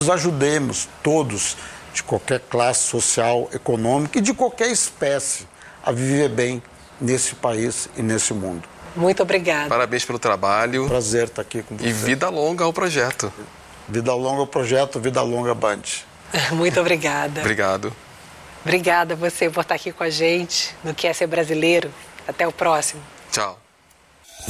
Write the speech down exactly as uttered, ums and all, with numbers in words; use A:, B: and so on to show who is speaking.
A: Nos ajudemos todos, de qualquer classe social, econômica e de qualquer espécie, a viver bem nesse país e nesse mundo.
B: Muito obrigada.
C: Parabéns pelo trabalho.
A: Prazer estar aqui com você.
C: E vida longa ao projeto.
A: Vida longa ao projeto, vida longa Band.
B: Muito obrigada.
C: Obrigado.
B: Obrigada a você por estar aqui com a gente no Que é Ser Brasileiro. Até o próximo.
C: Tchau.